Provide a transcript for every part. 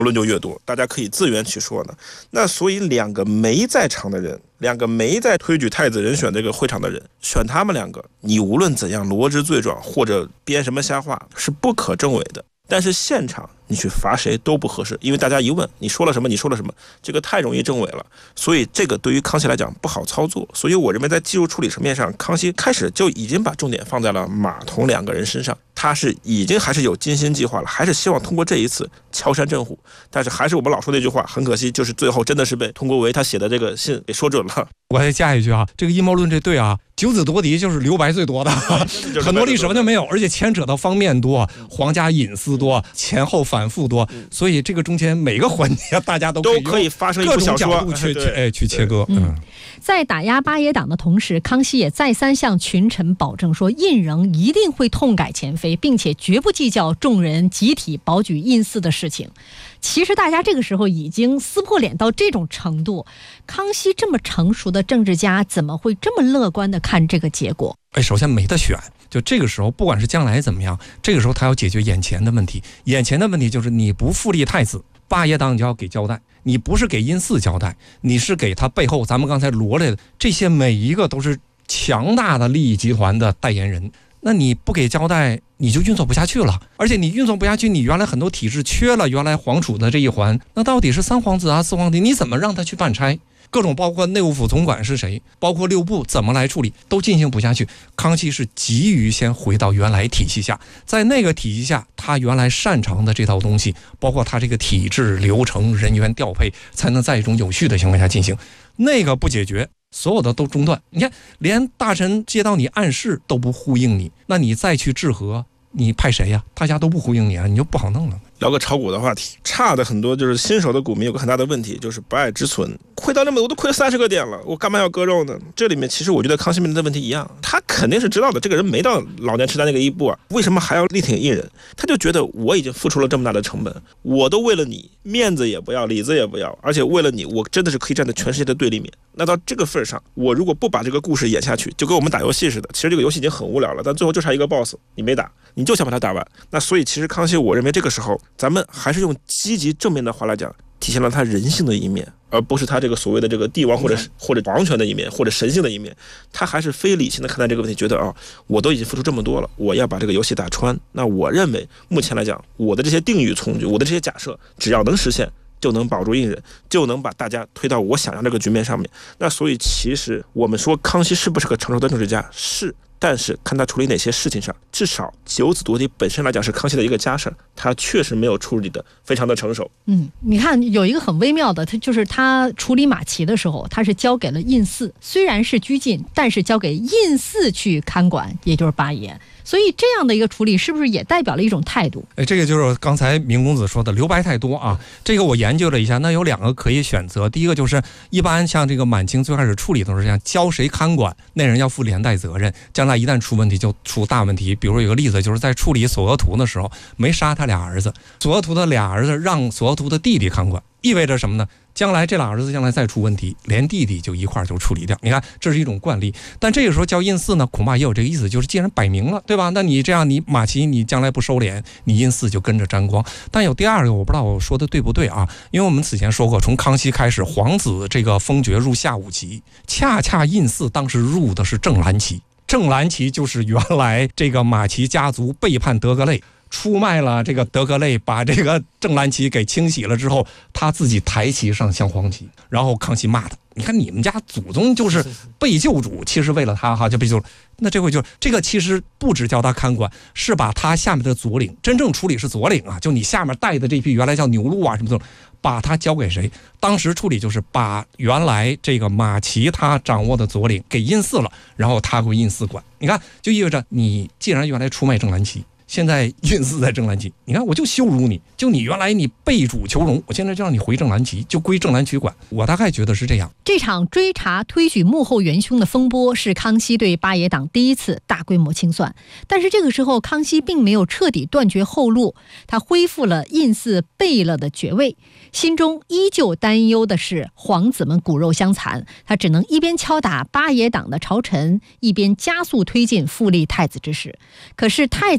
论就越多，大家可以自圆其说呢。那所以两个没在场的人，两个没在推举太子人选这个会场的人，选他们两个，你无论怎样罗织罪状或者编什么瞎话，是不可证伪的。但是现场你去罚谁都不合适，因为大家一问你说了什么，你说了什么，这个太容易证伪了。所以这个对于康熙来讲不好操作。所以我认为在技术处理层面上，康熙开始就已经把重点放在了马童两个人身上，他是已经还是有精心计划了，还是希望通过这一次敲山震虎。但是还是我们老说那句话，很可惜，就是最后真的是被佟国维他写的这个信给说准了。 我再加一句啊，这个阴谋论这对啊，九子夺嫡就是刘白最多的，很多历史完全没有，而且牵扯到方面多，皇家隐私多，前后反复多，所以这个中间每个环节大家都可以发生一部小说， 各种角度去切割。 在打压八爷党的同时，康熙也再三向群臣保证说，胤禛一定会痛改前非，并且绝不计较众人集体保举胤祀的事情。其实大家这个时候已经撕破脸到这种程度，康熙这么成熟的政治家怎么会这么乐观的看这个结果？ 首先没得选，就这个时候不管是将来怎么样，这个时候他要解决眼前的问题。眼前的问题就是你不复立太子，八爷党你就要给交代，你不是给胤祀交代，你是给他背后咱们刚才罗列的这些每一个都是强大的利益集团的代言人。那你不给交代，你就运作不下去了。而且你运作不下去，你原来很多体制缺了原来皇储的这一环，那到底是三皇子啊四皇子，你怎么让他去办差？各种包括内务府总管是谁，包括六部怎么来处理，都进行不下去。康熙是急于先回到原来体系下，在那个体系下他原来擅长的这套东西，包括他这个体制流程人员调配，才能在一种有序的情况下进行。那个不解决，所有的都中断。你看连大臣接到你暗示都不呼应你，那你再去治和，你派谁呀？大家都不呼应你啊，你就不好弄了。 聊个炒股的话题，差的很多就是新手的股民有个很大的问题，就是不爱止损，亏到那么多，我都亏30个点了，我干嘛要割肉呢？这里面其实我觉得康熙面临的问题一样，他肯定是知道的，这个人没到老年痴呆那个一步啊，为什么还要力挺胤人？他就觉得我已经付出了这么大的成本，我都为了你面子也不要，里子也不要，而且为了你，我真的是可以站在全世界的对立面。那到这个份上，我如果不把这个故事演下去，就跟我们打游戏似的，其实这个游戏已经很无聊了，但最后就差一个 boss， 你没打，你就想把它打完。那所以其实康熙，我认为这个时候咱们还是用积极正面的话来讲，体现了他人性的一面，而不是他这个所谓的这个帝王或者皇权的一面，或者神性的一面。他还是非理性的看待这个问题，觉得我都已经付出这么多了，我要把这个游戏打穿。那我认为目前来讲，我的这些定语从句，我的这些假设，只要能实现，就能保住胤人，就能把大家推到我想要这个局面上面。那所以其实我们说康熙是不是个成熟的政治家，是，但是看他处理哪些事情上，至少九子夺嫡本身来讲是康熙的一个家事，他确实没有处理的非常的成熟。 你看有一个很微妙的，他就是他处理马齐的时候，他是交给了胤祀，虽然是拘禁，但是交给胤祀去看管，也就是八爷。所以这样的一个处理是不是也代表了一种态度？ 这个就是刚才明公子说的留白太多啊。这个我研究了一下，那有2个可以选择。第一个就是一般像这个满清最开始处理都是这样，交谁看管，那人要负连带责任，将来一旦出问题就出大问题。比如有个例子，就是在处理索额图的时候，没杀他俩儿子，索额图的俩儿子让索额图的弟弟看管，意味着什么呢？将来这俩儿子将来再出问题，连弟弟就一块就处理掉。你看这是一种惯例，但这个时候交胤祀呢，恐怕也有这个意思，就是既然摆明了，对吧？那你这样，你马齐你将来不收敛，你胤祀就跟着沾光。但有第2个，我不知道我说的对不对啊？因为我们此前说过，从康熙开始，皇子这个封爵入下5旗，恰恰胤祀当时入的是正蓝旗。正蓝旗就是原来这个马齐家族背叛德格类，出卖了这个德格类，把这个正蓝旗给清洗了之后，他自己抬旗上镶黄旗，然后康熙骂他，你看你们家祖宗就是被救主，其实为了他就被救了。那这回就这个其实不只叫他看管，是把他下面的左领，真正处理是左领啊，就你下面带的这批原来叫牛鹿啊什么的，把他交给谁？当时处理就是把原来这个马齐他掌握的左领给胤祀了，然后他归胤祀管。你看就意味着你既然原来出卖正蓝旗，现在胤祀在正蓝旗，你看我就羞辱你，就你原来你背主求荣，我现在就让你回正蓝旗，就归正蓝旗管。我大概觉得是这样。 这场追查推举幕后元凶的风波是康熙对八爷党第一次大规模清算，但是这个时候康熙并没有彻底断绝后路，他恢复了胤祀背了的爵位，心中依旧担忧的是皇子们骨肉相残，他只能一边敲打八爷党的朝臣，一边加速推进复立太子之事。可是太子和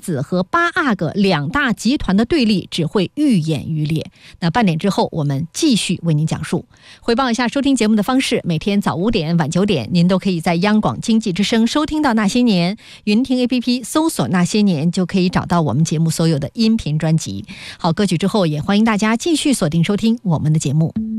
和巴阿格两大集团的对立只会愈演愈烈。那半点之后，我们继续为您讲述。回报一下收听节目的方式，每天早5点、晚9点，您都可以在央广经济之声收听到那些年，云听 APP 搜索那些年就可以找到我们节目所有的音频专辑。好，歌曲之后也欢迎大家继续锁定收听我们的节目。